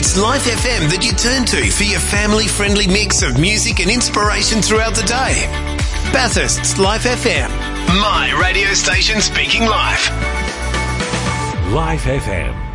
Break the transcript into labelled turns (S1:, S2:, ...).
S1: It's Life FM that you turn to for your family-friendly mix of music and inspiration throughout the day. Bathurst's Life FM. My radio station speaking live.
S2: Life FM.